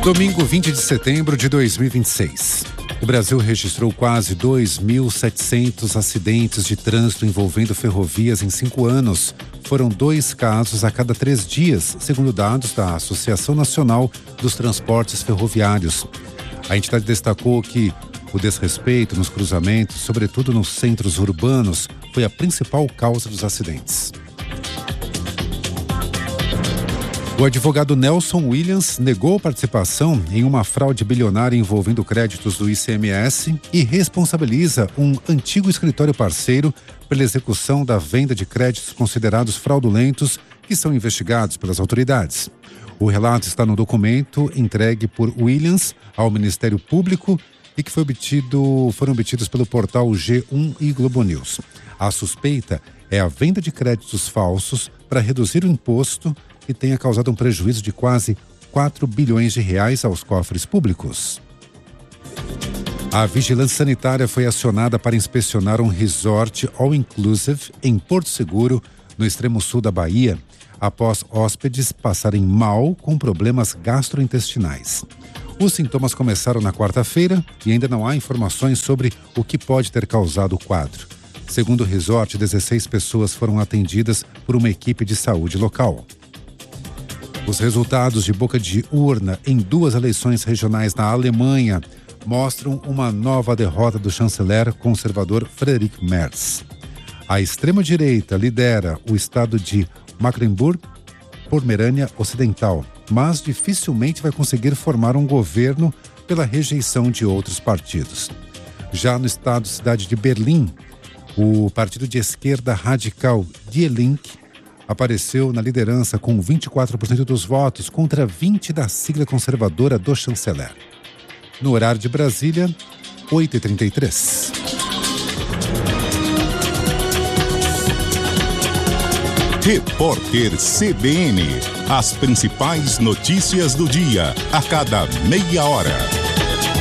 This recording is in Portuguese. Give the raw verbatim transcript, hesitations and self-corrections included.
Domingo vinte de setembro de dois mil e vinte e seis. O Brasil registrou quase dois mil e setecentos acidentes de trânsito envolvendo ferrovias em cinco anos. Foram dois casos a cada três dias, segundo dados da Associação Nacional dos Transportes Ferroviários. A entidade destacou que o desrespeito nos cruzamentos, sobretudo nos centros urbanos, foi a principal causa dos acidentes. O advogado Nelson Williams negou participação em uma fraude bilionária envolvendo créditos do I C M S e responsabiliza um antigo escritório parceiro pela execução da venda de créditos considerados fraudulentos que são investigados pelas autoridades. O relato está no documento entregue por Williams ao Ministério Público e que foi obtido, foram obtidos pelo portal G um e Globo News. A suspeita é a venda de créditos falsos para reduzir o imposto que tenha causado um prejuízo de quase quatro bilhões de reais aos cofres públicos. A vigilância sanitária foi acionada para inspecionar um resort all-inclusive em Porto Seguro, no extremo sul da Bahia, após hóspedes passarem mal com problemas gastrointestinais. Os sintomas começaram na quarta-feira e ainda não há informações sobre o que pode ter causado o quadro. Segundo o resort, dezesseis pessoas foram atendidas por uma equipe de saúde local. Os resultados de boca de urna em duas eleições regionais na Alemanha mostram uma nova derrota do chanceler conservador Friedrich Merz. A extrema-direita lidera o estado de Mecklenburg-Pomerânia Ocidental, mas dificilmente vai conseguir formar um governo pela rejeição de outros partidos. Já no estado-cidade de Berlim, o partido de esquerda radical Die Linke apareceu na liderança com vinte e quatro por cento dos votos contra vinte por cento da sigla conservadora do chanceler. No horário de Brasília, oito e trinta e três. Repórter C B N. As principais notícias do dia, a cada meia hora.